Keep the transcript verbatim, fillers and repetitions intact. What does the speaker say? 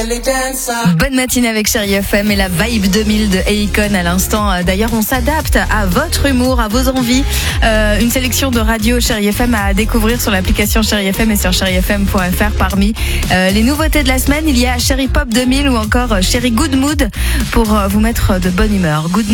Bonne matinée avec Chérie F M et la Vibe deux mille de Akon à l'instant. D'ailleurs, on s'adapte à votre humour, à vos envies. Euh, une sélection de radio Chérie F M à découvrir sur l'application Chérie F M et sur chérie f m point f r. Parmi euh, les nouveautés de la semaine, il y a Chérie Pop deux mille ou encore Chérie Good Mood pour euh, vous mettre de bonne humeur. Good